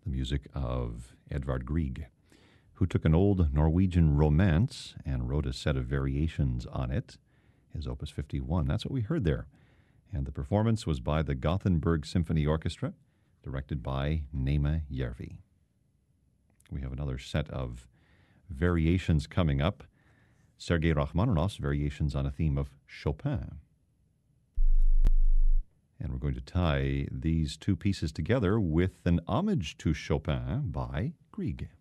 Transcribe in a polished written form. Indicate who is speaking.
Speaker 1: the music of Edvard Grieg, who took an old Norwegian romance and wrote a set of variations on it, his Opus 51. That's what we heard there. And the performance was by the Gothenburg Symphony Orchestra, directed by Nema Järvi. We have another set of variations coming up. Sergei Rachmaninoff's variations on a theme of Chopin. And we're going to tie these two pieces together with an homage to Chopin by Grieg.